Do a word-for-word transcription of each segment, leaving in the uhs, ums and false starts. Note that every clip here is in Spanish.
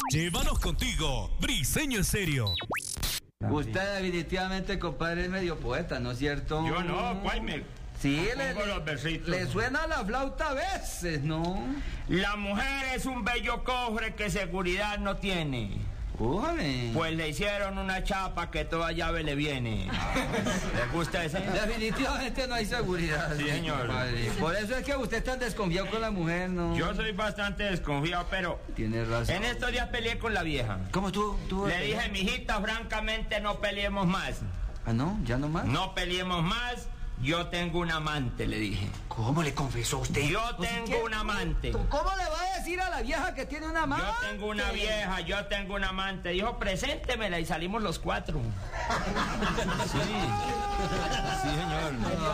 Llévanos contigo, Briseño en serio. Usted definitivamente, compadre, es medio poeta, ¿no es cierto? Yo no, ¿cuál me...? Sí, le, los versitos. le suena la flauta a veces, ¿no? La mujer es un bello cofre que seguridad no tiene. Ujale. Pues le hicieron una chapa que toda llave le viene. ¿Le gusta ese? Definitivamente no hay seguridad. Sí, señor. Compadre. Por eso es que usted es tan desconfiado con la mujer, ¿no? Yo soy bastante desconfiado, pero... Tiene razón. En estos días peleé con la vieja. ¿Cómo tú? tú Le dije, mijita, francamente no peleemos más. Ah, ¿no? ¿Ya no más? No peleemos más. Yo tengo un amante, le dije. ¿Cómo le confesó usted? Yo Pues, tengo ¿qué? un amante. ¿Cómo le va a decir a la vieja que tiene una amante? Yo tengo una vieja, yo tengo un amante. Dijo, preséntemela y salimos los cuatro. Sí. Sí, señor.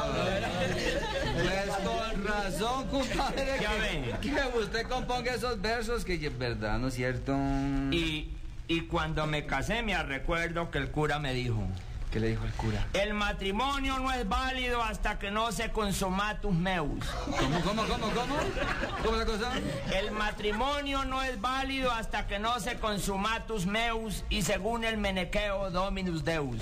Pues con razón, compadre. Ya que, ve. que usted componga esos versos que es verdad, ¿no es cierto? Y, y cuando me casé me recuerdo que el cura me dijo... ¿Qué le dijo el cura? El matrimonio no es válido hasta que no se consumatus meus. ¿Cómo, cómo, cómo, cómo? ¿Cómo la cosa? El matrimonio no es válido hasta que no se consumatus meus y según el menequeo dominus deus.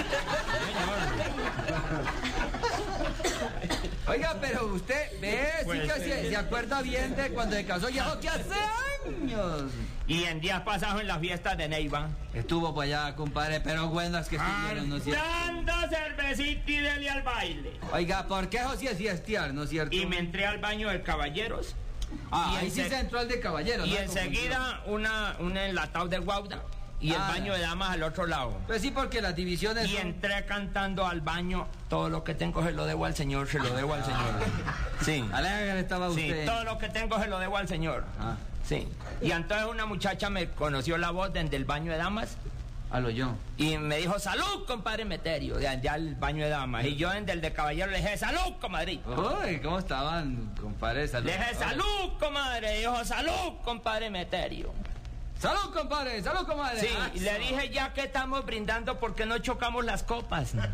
Oiga, pero usted ve, Pues, sí que se, se acuerda bien de cuando se casó, ya que hace años. Y en días pasados en las fiestas de Neiva. Estuvo por allá, compadre, pero buenas que estuvieron, ¿no es cierto? Dando cervecita y dele al baile. Oiga, ¿por qué eso sí es fiestear, no es cierto? Y me entré al baño de caballeros. Ah, y ahí sí ense- se entró al de caballeros. Y ¿no? enseguida una, un enlatado de guauda y el Ah. baño de damas al otro lado. Pues sí, porque las divisiones Y son- entré cantando al baño, todo lo que tengo se lo debo al Señor, se lo debo al Señor. Sí. Alegre estaba Sí, usted. todo lo que tengo se lo debo al Señor. Ah, Sí. Y entonces una muchacha me conoció la voz desde el baño de damas a lo yo. y me dijo, salud, compadre Meterio, de allá al baño de damas. Y yo desde el de caballero le dije, salud, comadre. Uy, ¿cómo estaban, compadre? Salud. Le dije, salud, comadre. Y dijo, salud, compadre Meterio. Salud, compadre, salud, comadre. Sí, Ah, y le dije, ya que estamos brindando, ¿por qué no chocamos las copas? Sí.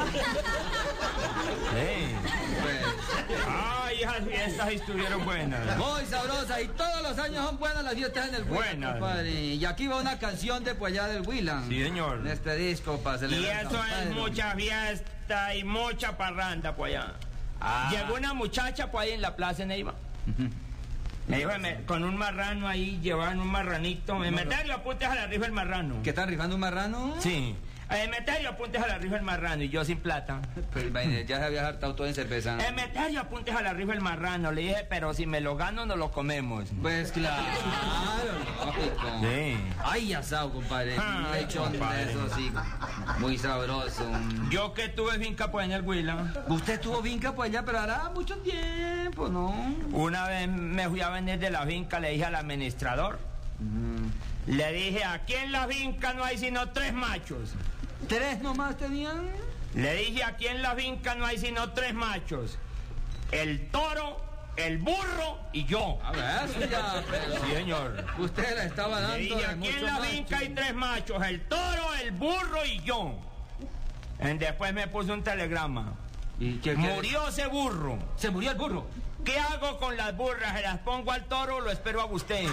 pues, Ay, esas fiestas estuvieron buenas. muy sabrosa y todos los años son buenas las fiestas en el Huilan, Buenas. compadre. Y aquí va una canción de pues allá del Huilan. Sí, señor. En este disco para Y celebrar eso San es Pedro. mucha fiesta y mucha parranda por allá. Ah. Llegó una muchacha por ahí en la plaza de Neiva. Me dijo, me- con un marrano ahí, llevaban un marranito. Me Meterio, apuntes a la rifa el marrano. ¿Qué están rifando un marrano? Sí. Meterio, apuntes a la rifa el marrano. Y yo sin plata. Pues imagínate, ya se había hartado todo en cerveza. Meterio, apuntes a la rifa el marrano. Le dije, pero si me lo gano, no lo comemos. Pues claro, lógico. Sí. Ay, asado, compadre. Ay, Un lechón compadre. de eso, sí. Muy sabroso. Yo que tuve finca pues en el Huila. Usted estuvo finca por allá, pero hará mucho tiempo, ¿no? Una vez me fui a vender de la finca, le dije al administrador. Le dije, aquí en la finca no hay sino tres machos. ¿Tres nomás tenían? Le dije, aquí en la finca no hay sino tres machos. El toro, el burro y yo. A ver, sí, ya, pero... Sí, señor. Usted la estaba Le dando dije, de aquí mucho en la macho. finca hay tres machos, el toro, el burro y yo. En- Después me puso un telegrama. ¿Y qué, qué? Murió ese burro. Se murió el burro. ¿Qué hago con las burras? ¿Se las pongo al toro o lo espero a usted?